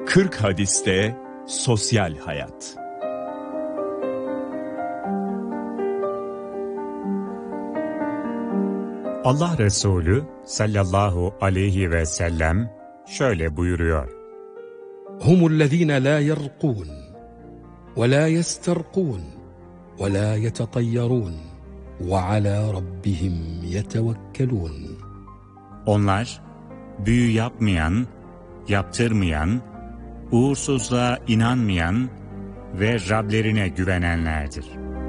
40 hadiste sosyal hayat. Allah Resulü sallallahu aleyhi ve sellem şöyle buyuruyor. Humullezine la yerkûn ve la yesterkûn ve la yetetayyarûn ve alâ rabbihim yetevekkelûn. Onlar büyü yapmayan, yaptırmayan, uğursuzluğa inanmayan ve Rablerine güvenenlerdir.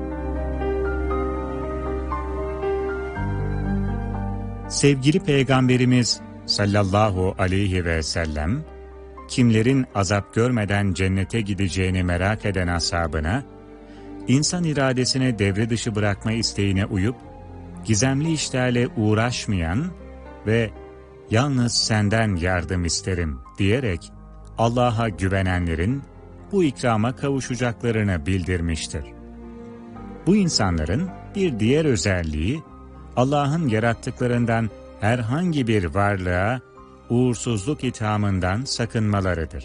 Sevgili Peygamberimiz sallallahu aleyhi ve sellem, kimlerin azap görmeden cennete gideceğini merak eden ashabına, insan iradesine devre dışı bırakma isteğine uyup, gizemli işlerle uğraşmayan ve yalnız senden yardım isterim diyerek Allah'a güvenenlerin bu ikrama kavuşacaklarını bildirmiştir. Bu insanların bir diğer özelliği, Allah'ın yarattıklarından herhangi bir varlığa uğursuzluk ithamından sakınmalarıdır.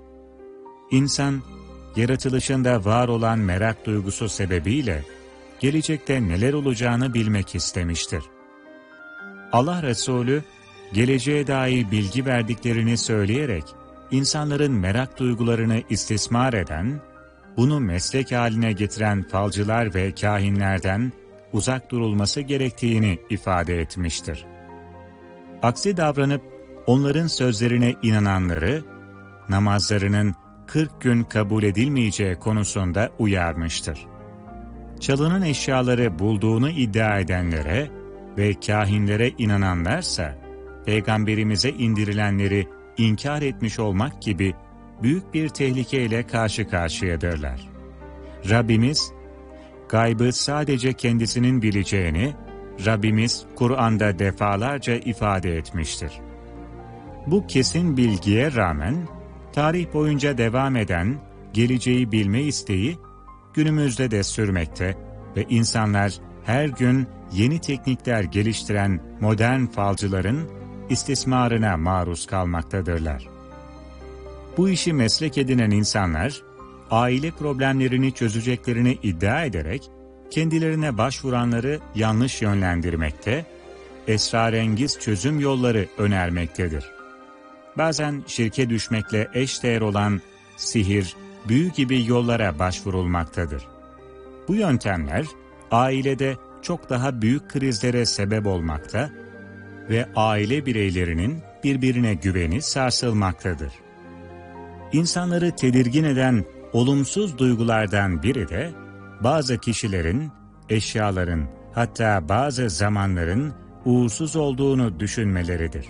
İnsan, yaratılışında var olan merak duygusu sebebiyle gelecekte neler olacağını bilmek istemiştir. Allah Resulü, geleceğe dair bilgi verdiklerini söyleyerek, insanların merak duygularını istismar eden, bunu meslek haline getiren falcılar ve kâhinlerden uzak durulması gerektiğini ifade etmiştir. Aksi davranıp onların sözlerine inananları, namazlarının 40 gün kabul edilmeyeceği konusunda uyarmıştır. Çalınan eşyaları bulduğunu iddia edenlere ve kâhinlere inananlarsa, Peygamberimize indirilenleri inkar etmiş olmak gibi büyük bir tehlikeyle karşı karşıyadırlar. Rabbimiz, gaybı sadece kendisinin bileceğini, Rabbimiz Kur'an'da defalarca ifade etmiştir. Bu kesin bilgiye rağmen, tarih boyunca devam eden geleceği bilme isteği, günümüzde de sürmekte ve insanlar her gün yeni teknikler geliştiren modern falcıların istismarına maruz kalmaktadırlar. Bu işi meslek edinen insanlar, aile problemlerini çözeceklerini iddia ederek, kendilerine başvuranları yanlış yönlendirmekte, esrarengiz çözüm yolları önermektedir. Bazen şirke düşmekle eşdeğer olan sihir, büyü gibi yollara başvurulmaktadır. Bu yöntemler, ailede çok daha büyük krizlere sebep olmakta ve aile bireylerinin birbirine güveni sarsılmaktadır. İnsanları tedirgin eden olumsuz duygulardan biri de, bazı kişilerin, eşyaların, hatta bazı zamanların uğursuz olduğunu düşünmeleridir.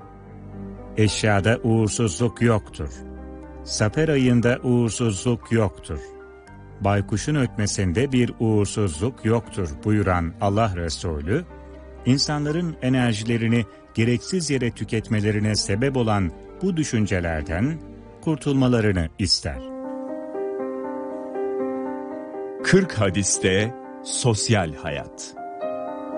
Eşyada uğursuzluk yoktur. Safer ayında uğursuzluk yoktur. Baykuşun ötmesinde bir uğursuzluk yoktur buyuran Allah Resulü, insanların enerjilerini gereksiz yere tüketmelerine sebep olan bu düşüncelerden kurtulmalarını ister. 40 hadiste sosyal hayat.